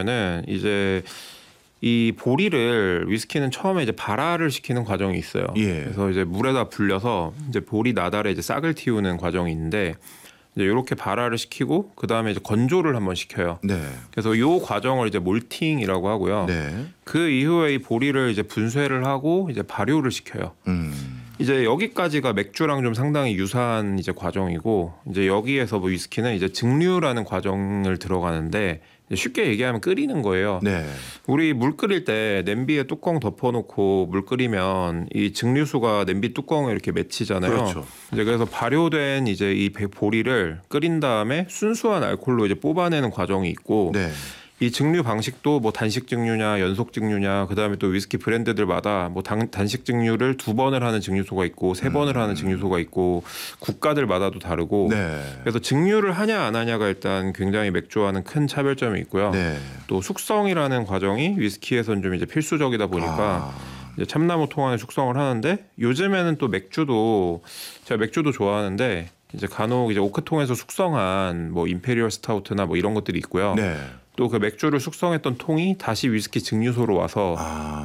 뭐냐면은 이제 이 보리를 위스키는 처음에 이제 발화를 시키는 과정이 있어요. 예. 그래서 이제 물에다 불려서 이제 보리 나달에 이제 싹을 틔우는 과정이 있는데 이제 이렇게 발화를 시키고 그 다음에 이제 건조를 한번 시켜요. 네. 그래서 요 과정을 이제 몰팅이라고 하고요. 네. 그 이후에 이 보리를 이제 분쇄를 하고 이제 발효를 시켜요. 이제 여기까지가 맥주랑 좀 상당히 유사한 이제 과정이고 이제 여기에서 뭐 위스키는 이제 증류라는 과정을 들어가는데 쉽게 얘기하면 끓이는 거예요. 네. 우리 물 끓일 때 냄비에 뚜껑 덮어놓고 물 끓이면 이 증류수가 냄비 뚜껑에 이렇게 맺히잖아요. 그렇죠. 이제 그래서 발효된 이제 이 보리를 끓인 다음에 순수한 알코올로 이제 뽑아내는 과정이 있고 네. 이 증류 방식도 뭐 단식 증류냐 연속 증류냐 그다음에 또 위스키 브랜드들마다 뭐 단식 증류를 2번을 하는 증류소가 있고 3번을 하는 증류소가 있고 국가들마다도 다르고 네. 그래서 증류를 하냐 안 하냐가 일단 굉장히 맥주와는 큰 차별점이 있고요. 네. 또 숙성이라는 과정이 위스키에선 좀 이제 필수적이다 보니까 이제 참나무 통안에 숙성을 하는데 요즘에는 또 제가 맥주도 좋아하는데 이제 간혹 이제 오크통에서 숙성한 뭐 임페리얼 스타우트나 뭐 이런 것들이 있고요. 네. 또 그 맥주를 숙성했던 통이 다시 위스키 증류소로 와서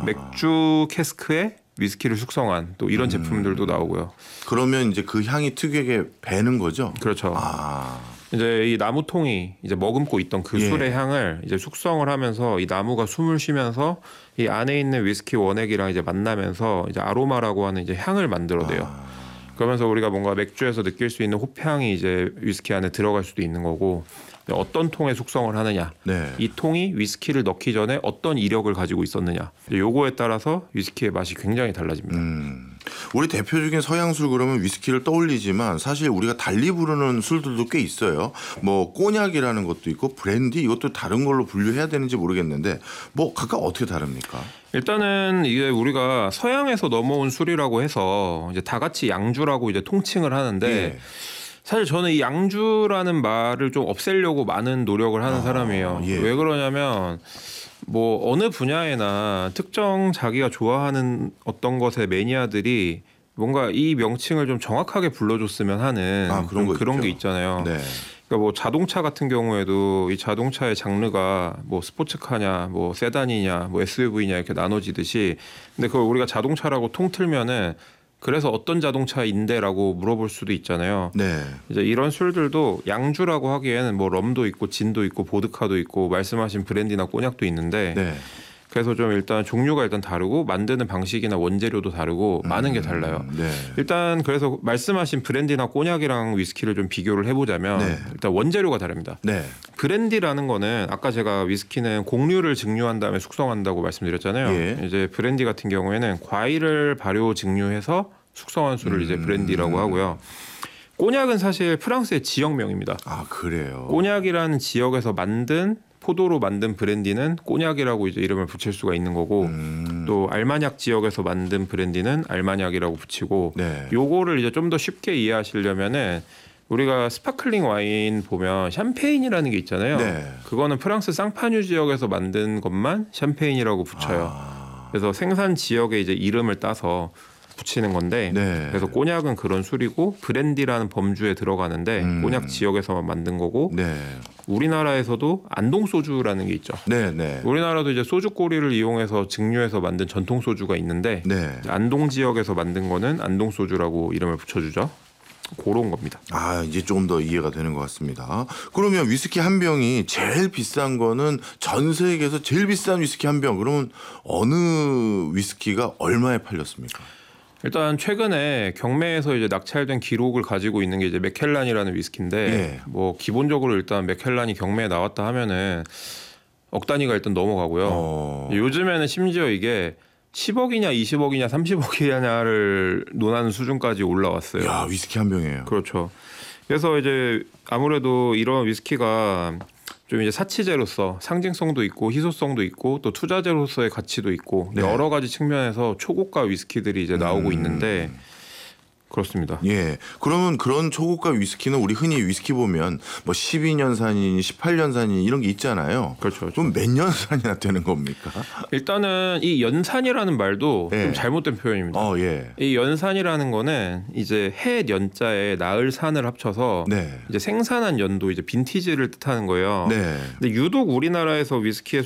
맥주 캐스크에 위스키를 숙성한 또 이런 제품들도 나오고요. 그러면 이제 그 향이 특유하게 배는 거죠? 그렇죠. 이제 이 나무통이 이제 머금고 있던 그 예. 술의 향을 이제 숙성을 하면서 이 나무가 숨을 쉬면서 이 안에 있는 위스키 원액이랑 이제 만나면서 이제 아로마라고 하는 이제 향을 만들어내요. 그러면서 우리가 뭔가 맥주에서 느낄 수 있는 호패향이 이제 위스키 안에 들어갈 수도 있는 거고 어떤 통에 숙성을 하느냐, 네. 이 통이 위스키를 넣기 전에 어떤 이력을 가지고 있었느냐, 요거에 따라서 위스키의 맛이 굉장히 달라집니다. 우리 대표적인 서양술 그러면 위스키를 떠올리지만 사실 우리가 달리 부르는 술들도 꽤 있어요. 뭐 꼬냑이라는 것도 있고 브랜디 이것도 다른 걸로 분류해야 되는지 모르겠는데 뭐 각각 어떻게 다릅니까? 일단은 이게 우리가 서양에서 넘어온 술이라고 해서 이제 다 같이 양주라고 이제 통칭을 하는데 예. 사실 저는 이 양주라는 말을 좀 없애려고 많은 노력을 하는 사람이에요. 예. 왜 그러냐면 뭐 어느 분야에나 특정 자기가 좋아하는 어떤 것의 매니아들이 뭔가 이 명칭을 좀 정확하게 불러줬으면 하는 그런 게 있잖아요. 네. 그러니까 뭐 자동차 같은 경우에도 이 자동차의 장르가 뭐 스포츠카냐, 뭐 세단이냐, 뭐 SUV냐 이렇게 나눠지듯이 근데 그걸 우리가 자동차라고 통틀면은 그래서 어떤 자동차인데라고 물어볼 수도 있잖아요. 네. 이제 이런 술들도 양주라고 하기에는 뭐 럼도 있고 진도 있고 보드카도 있고 말씀하신 브랜디나 꼬냑도 있는데 네. 그래서 좀 일단 종류가 일단 다르고 만드는 방식이나 원재료도 다르고 많은 게 달라요. 네. 일단 그래서 말씀하신 브랜디나 꼬냑이랑 위스키를 좀 비교를 해보자면 네. 일단 원재료가 다릅니다. 네. 브랜디라는 거는 아까 제가 위스키는 곡류를 증류한 다음에 숙성한다고 말씀드렸잖아요. 예. 이제 브랜디 같은 경우에는 과일을 발효 증류해서 숙성한 술을 이제 브랜디라고 하고요. 꼬냑은 사실 프랑스의 지역명입니다. 아 그래요. 꼬냑이라는 지역에서 만든 포도로 만든 브랜디는 꼬냑이라고 이제 이름을 붙일 수가 있는 거고 또 알마냑 지역에서 만든 브랜디는 알마냑이라고 붙이고 네. 요거를 이제 좀 더 쉽게 이해하시려면은 우리가 스파클링 와인 보면 샴페인이라는 게 있잖아요. 네. 그거는 프랑스 쌍파뉴 지역에서 만든 것만 샴페인이라고 붙여요. 그래서 생산 지역의 이제 이름을 따서 붙이는 건데 네. 그래서 꼬냑은 그런 술이고 브랜디라는 범주에 들어가는데 꼬냑 지역에서만 만든 거고 네. 우리나라에서도 안동 소주라는 게 있죠. 네. 네. 우리나라도 이제 소주 꼬리를 이용해서 증류해서 만든 전통 소주가 있는데 네. 안동 지역에서 만든 거는 안동 소주라고 이름을 붙여주죠. 그런 겁니다. 아 이제 조금 더 이해가 되는 것 같습니다. 그러면 위스키 한 병이 제일 비싼 거는 전 세계에서 제일 비싼 위스키 한 병 그러면 어느 위스키가 얼마에 팔렸습니까? 일단 최근에 경매에서 이제 낙찰된 기록을 가지고 있는 게 이제 맥켈란이라는 위스키인데 예. 뭐 기본적으로 일단 맥켈란이 경매에 나왔다 하면은 억 단위가 일단 넘어가고요. 요즘에는 심지어 이게 10억이냐 20억이냐 30억이냐를 논하는 수준까지 올라왔어요. 야 위스키 한 병이에요. 그렇죠. 그래서 이제 아무래도 이런 위스키가 좀 이제 사치제로서 상징성도 있고 희소성도 있고 또 투자제로서의 가치도 있고 네. 여러 가지 측면에서 초고가 위스키들이 이제 나오고 있는데 그렇습니다. 예. 그러면 그런 초고가 위스키는 우리 흔히 위스키 보면 뭐 12년산이니 18년산이니 이런 게 있잖아요. 그렇죠. 그럼 몇 년산이나 되는 겁니까? 일단은 이 연산이라는 말도 예. 좀 잘못된 표현입니다. 예. 이 연산이라는 거는 이제 해 연자에 나을 산을 합쳐서 네. 이제 생산한 연도 이제 빈티지를 뜻하는 거예요. 네. 근데 유독 우리나라에서 위스키의